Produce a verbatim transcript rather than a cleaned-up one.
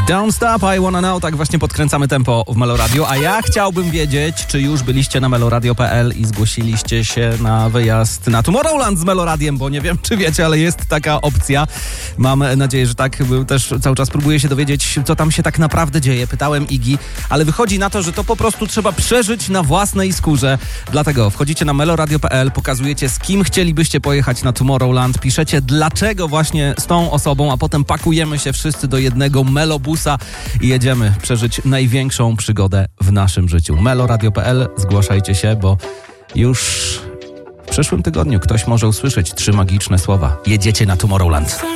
Don't Stop, I Wanna Know, tak właśnie podkręcamy tempo w Meloradio, a ja chciałbym wiedzieć, czy już byliście na meloradio kropka p l i zgłosiliście się na wyjazd na Tomorrowland z Meloradiem, bo nie wiem, czy wiecie, ale jest taka opcja. Mam nadzieję, że tak, też cały czas próbuję się dowiedzieć, co tam się tak naprawdę dzieje. Pytałem Igi, ale wychodzi na to, że to po prostu trzeba przeżyć na własnej skórze. Dlatego wchodzicie na meloradio kropka p l, pokazujecie, z kim chcielibyście pojechać na Tomorrowland, piszecie dlaczego właśnie z tą osobą, a potem pakujemy się wszyscy do jednego melobusa i jedziemy przeżyć największą przygodę w naszym życiu. meloradio kropka p l, zgłaszajcie się, bo już w przyszłym tygodniu ktoś może usłyszeć trzy magiczne słowa. Jedziecie na Tomorrowland.